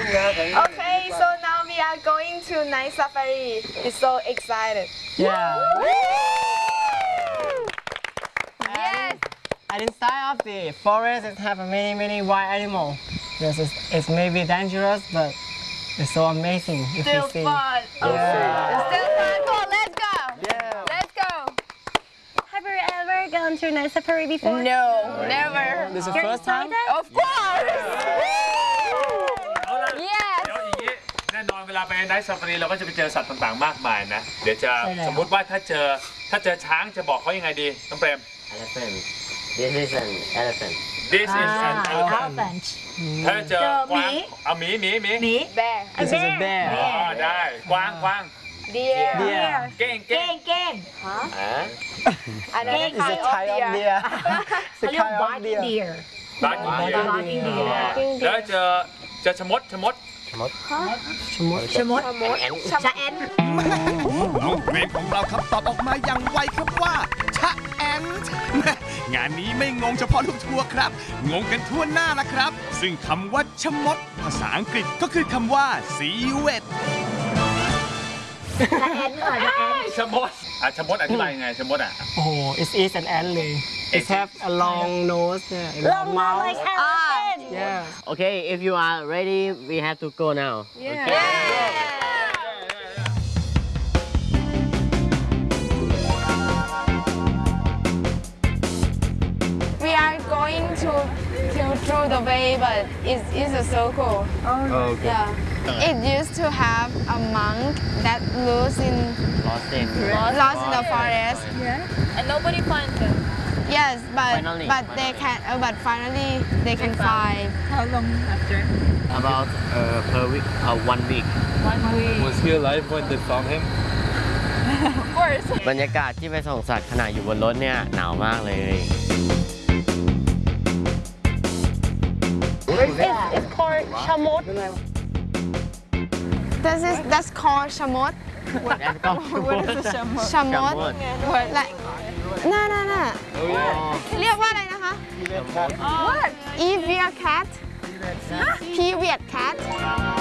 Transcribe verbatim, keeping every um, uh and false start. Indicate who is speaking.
Speaker 1: Okay, so now we are going to night safari. It's so excited.
Speaker 2: Yeah.
Speaker 1: Yes.
Speaker 2: And inside of the forest, it have many many wild animals. Yes, it's, it's maybe dangerous, but it's so amazing if
Speaker 1: Still
Speaker 2: you see.
Speaker 1: fun.
Speaker 2: Yeah.
Speaker 1: It's still fun. Come on, let's go.
Speaker 2: Yeah.
Speaker 1: Let's go.
Speaker 3: Have you ever gone to night safari before?
Speaker 1: No, never.
Speaker 2: This is the
Speaker 3: You're
Speaker 2: first time.
Speaker 3: excited?
Speaker 1: Of course.
Speaker 4: เอาล่ะ
Speaker 1: Yes.
Speaker 4: เดี๋ยวอย่างนี้แน่นอนเวลาไปไนท์ซาฟารีเราก็จะไปเจอสัตว์ต่างๆมากมายนะเดี๋ยวจะ
Speaker 2: ใช่แล้ว
Speaker 4: สมมุติว่าถ้าเจอถ้าเจอช้างจะบอกเขายังไงดีน้องเปรม
Speaker 5: Elephant. This is an elephant.
Speaker 4: This is an elephant
Speaker 3: Elephant.
Speaker 4: ถ้าเจอ
Speaker 3: เจอก
Speaker 4: วาง
Speaker 3: หมี
Speaker 4: เอาหมีหมีหมี
Speaker 3: หมี
Speaker 1: Bear.
Speaker 2: This is a bear.
Speaker 4: อ๋อได้กวางกวาง
Speaker 1: Deer.
Speaker 2: Deer.
Speaker 4: เก้งเก้
Speaker 3: เก้
Speaker 4: ง
Speaker 3: งเก้ง
Speaker 5: Huh?
Speaker 1: Another
Speaker 2: It's a
Speaker 1: kind
Speaker 2: type
Speaker 1: of
Speaker 2: of
Speaker 1: deer.
Speaker 2: deer. It's
Speaker 3: เขา
Speaker 2: a
Speaker 3: เรียก
Speaker 2: kind
Speaker 3: ว่า
Speaker 2: of
Speaker 3: barking
Speaker 2: deer.
Speaker 3: deer
Speaker 4: บาร์กินเดีย
Speaker 3: barking deer
Speaker 4: แล้วเจอเจอชะมดชะมด
Speaker 5: Chmot.
Speaker 3: ชะมด
Speaker 5: And
Speaker 3: ชะแอน
Speaker 6: น้องเปรมของเราครับตอบออกมาอย่างไวครับว่าชะแอนท์แม่งานนี้ไม่งงเฉพาะลูกทัวร์ครับ งงกันทั่วหน้าละครับ ซึ่งคำว่าชะมด ภาษาอังกฤษก็คือคำว่า civet
Speaker 3: ชะแอนก่อนชะแอน
Speaker 4: ชะมดอ่ะชะมดอธิบายยังไงชะมดอ่ะ
Speaker 2: Oh, it is an ant. It have a long nose, yeah, a
Speaker 3: ลอง
Speaker 2: long
Speaker 3: มา
Speaker 2: mouth.
Speaker 3: like elephant
Speaker 2: Yeah.
Speaker 5: okay, if you are ready, we have to go now.
Speaker 1: We are going to to through the way, but it's, it's a circle.
Speaker 5: Oh, okay.
Speaker 1: Yeah. It used to have a monk that lives in
Speaker 5: Lost in.
Speaker 1: lost in the forest.
Speaker 3: and nobody finds them
Speaker 1: Yes, but
Speaker 5: Finally,
Speaker 1: but they can uh, but finally they can find.
Speaker 3: how long after
Speaker 5: About uh, per week, uh, one week.
Speaker 3: one week
Speaker 4: Was he alive when they found him
Speaker 3: of course
Speaker 5: บรรยากาศที่ไปส่งสัตว์ขณะอยู่บนรถเนี่ยหนาวมากเลย
Speaker 3: it's, it's called ชะมด
Speaker 1: This is that's called shamot.
Speaker 5: แล้วก็
Speaker 1: Shamot. Like no no no. เรียกว่าอะไรนะคะ What? Evian cat. Peewit cat.